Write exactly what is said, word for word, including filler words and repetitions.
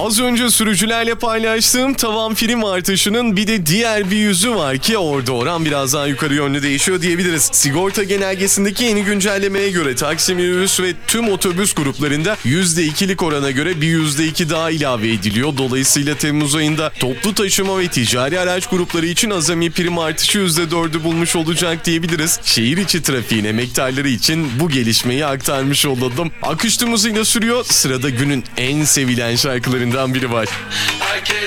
Az önce sürücülerle paylaştığım tavan prim artışının bir de diğer bir yüzü var ki orada oran biraz daha yukarı yönlü değişiyor diyebiliriz. Sigorta genelgesindeki yeni güncellemeye göre taksi, minibüs ve tüm otobüs gruplarında yüzde ikilik orana göre bir yüzde iki daha ilave ediliyor. Dolayısıyla Temmuz ayında toplu taşıma ve ticari araç grupları için azami prim artışı yüzde dördü bulmuş olacak diyebiliriz. Şehir içi trafiğin emektarları için bu gelişmeyi aktarmış olalım. Akış tüm hızıyla sürüyor. Sırada günün en sevilen şarkılarından biri var.